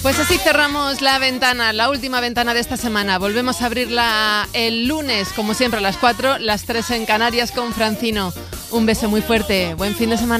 Pues así cerramos la ventana, la última ventana de esta semana. Volvemos a abrirla el lunes, como siempre, a las 4, las 3 en Canarias con Francino. Un beso muy fuerte. Buen fin de semana.